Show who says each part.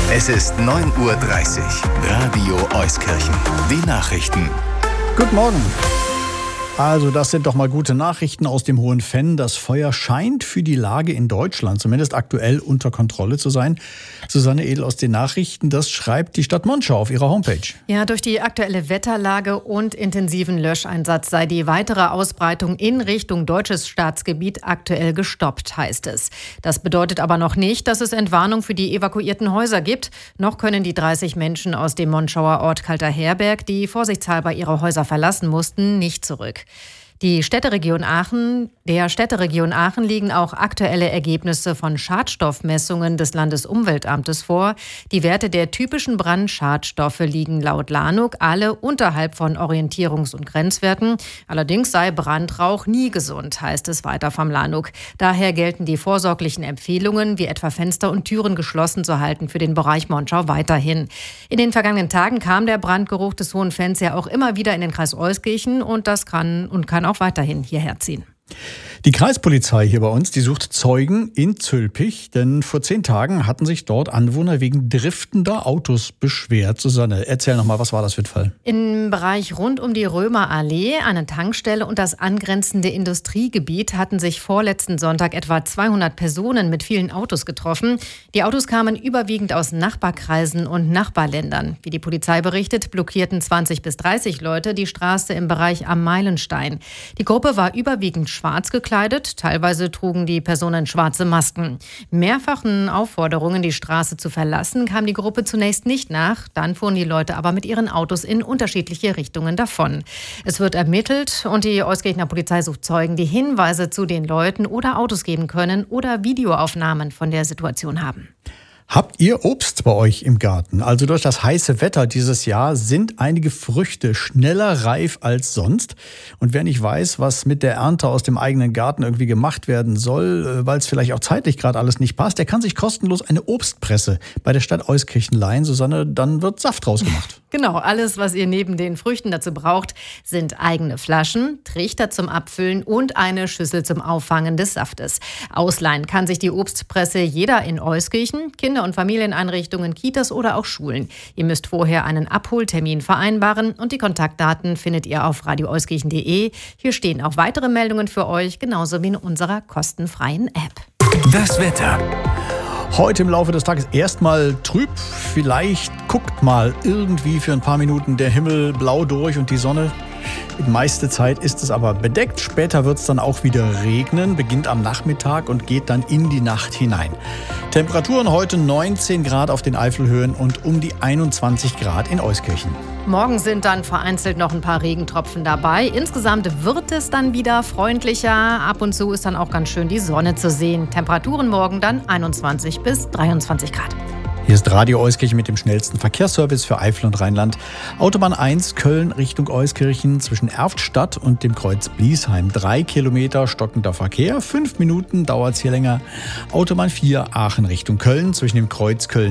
Speaker 1: Es ist 9:30 Uhr. Radio Euskirchen. Die Nachrichten.
Speaker 2: Guten Morgen. Also das sind doch mal gute Nachrichten aus dem Hohen Venn. Das Feuer scheint für die Lage in Deutschland zumindest aktuell unter Kontrolle zu sein. Susanne Edel aus den Nachrichten, das schreibt die Stadt Monschau auf ihrer Homepage.
Speaker 3: Ja, durch die aktuelle Wetterlage und intensiven Löscheinsatz sei die weitere Ausbreitung in Richtung deutsches Staatsgebiet aktuell gestoppt, heißt es. Das bedeutet aber noch nicht, dass es Entwarnung für die evakuierten Häuser gibt. Noch können die 30 Menschen aus dem Monschauer Ort Kalterherberg, die vorsichtshalber ihre Häuser verlassen mussten, nicht zurück. Der Städteregion Aachen liegen auch aktuelle Ergebnisse von Schadstoffmessungen des Landesamtes vor. Die Werte der typischen Brandschadstoffe liegen laut LANUG alle unterhalb von Orientierungs- und Grenzwerten. Allerdings sei Brandrauch nie gesund, heißt es weiter vom LANUG. Daher gelten die vorsorglichen Empfehlungen, wie etwa Fenster und Türen geschlossen zu halten, für den Bereich Monschau weiterhin. In den vergangenen Tagen kam der Brandgeruch des Hohen Venns ja auch immer wieder in den Kreis Euskirchen und das kann auch weiterhin hierher ziehen.
Speaker 2: Die Kreispolizei hier bei uns, die sucht Zeugen in Zülpich, denn vor 10 Tagen hatten sich dort Anwohner wegen driftender Autos beschwert. Susanne, erzähl nochmal, was war das für ein Fall?
Speaker 3: Im Bereich rund um die Römerallee, eine Tankstelle und das angrenzende Industriegebiet hatten sich vorletzten Sonntag etwa 200 Personen mit vielen Autos getroffen. Die Autos kamen überwiegend aus Nachbarkreisen und Nachbarländern. Wie die Polizei berichtet, blockierten 20 bis 30 Leute die Straße im Bereich am Meilenstein. Die Gruppe war überwiegend schwarz gekleidet, teilweise trugen die Personen schwarze Masken. Mehrfachen Aufforderungen, die Straße zu verlassen, kam die Gruppe zunächst nicht nach. Dann fuhren die Leute aber mit ihren Autos in unterschiedliche Richtungen davon. Es wird ermittelt und die Euskirchener Polizei sucht Zeugen, die Hinweise zu den Leuten oder Autos geben können oder Videoaufnahmen von der Situation haben.
Speaker 2: Habt ihr Obst bei euch im Garten? Also durch das heiße Wetter dieses Jahr sind einige Früchte schneller reif als sonst. Und wer nicht weiß, was mit der Ernte aus dem eigenen Garten irgendwie gemacht werden soll, weil es vielleicht auch zeitlich gerade alles nicht passt, der kann sich kostenlos eine Obstpresse bei der Stadt Euskirchen leihen. Susanne, dann wird Saft draus gemacht.
Speaker 3: Genau, alles, was ihr neben den Früchten dazu braucht, sind eigene Flaschen, Trichter zum Abfüllen und eine Schüssel zum Auffangen des Saftes. Ausleihen kann sich die Obstpresse jeder in Euskirchen, Kinder- und Familieneinrichtungen, Kitas oder auch Schulen. Ihr müsst vorher einen Abholtermin vereinbaren und die Kontaktdaten findet ihr auf radioeuskirchen.de. Hier stehen auch weitere Meldungen für euch, genauso wie in unserer kostenfreien App.
Speaker 1: Das Wetter.
Speaker 2: Heute im Laufe des Tages erstmal trüb. Vielleicht guckt mal irgendwie für ein paar Minuten der Himmel blau durch und die Sonne. Die meiste Zeit ist es aber bedeckt. Später wird es dann auch wieder regnen, beginnt am Nachmittag und geht dann in die Nacht hinein. Temperaturen heute 19 Grad auf den Eifelhöhen und um die 21 Grad in Euskirchen.
Speaker 3: Morgen sind dann vereinzelt noch ein paar Regentropfen dabei. Insgesamt wird es dann wieder freundlicher. Ab und zu ist dann auch ganz schön die Sonne zu sehen. Temperaturen morgen dann 21 bis 23 Grad.
Speaker 2: Hier ist Radio Euskirchen mit dem schnellsten Verkehrsservice für Eifel und Rheinland. Autobahn 1 Köln Richtung Euskirchen zwischen Erftstadt und dem Kreuz Bliesheim. 3 Kilometer stockender Verkehr, 5 Minuten dauert es hier länger. Autobahn 4 Aachen Richtung Köln zwischen dem Kreuz Köln